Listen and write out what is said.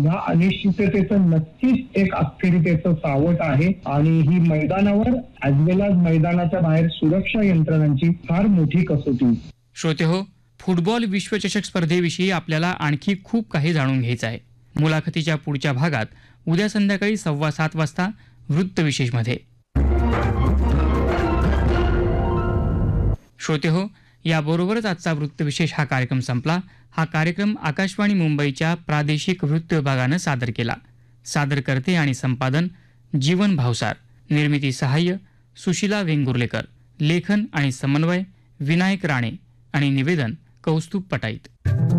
या अनिश्चिततेचं नक्कीच एक अस्थिरतेचं सावट आहे आणि ही मैदानावर ऍज वेल एज मैदानाच्या बाहेर सुरक्षा यंत्रणांची फार मोठी कसोटी. श्रोते हो, फुटबॉल विश्वचषक स्पर्धेविषयी आपल्याला आणखी खूप काही जाणून घ्यायचं आहे. मुलाखतीच्या पुढच्या भागात उद्या संध्याकाळी 7:15 वाजता वृत्तविशेषमध्ये. श्रोते हो, याबरोबरच आजचा वृत्तविशेष हा कार्यक्रम संपला. हा कार्यक्रम आकाशवाणी मुंबईच्या प्रादेशिक वृत्त विभागानं सादर केला. सादरकर्ते आणि संपादन जीवन भावसार. निर्मिती सहाय्य सुशीला वेंगुर्लेकर. लेखन आणि समन्वय विनायक राणे आणि निवेदन कौस्तुभ पटाईत.